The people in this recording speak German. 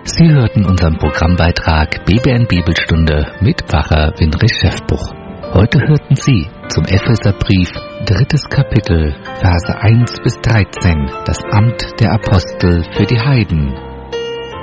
Sie hörten unseren Programmbeitrag BBN Bibelstunde mit Pfarrer Winrich Schäffbuch. Heute hörten Sie zum Epheserbrief, 3. Kapitel, Verse 1 bis 13, das Amt der Apostel für die Heiden.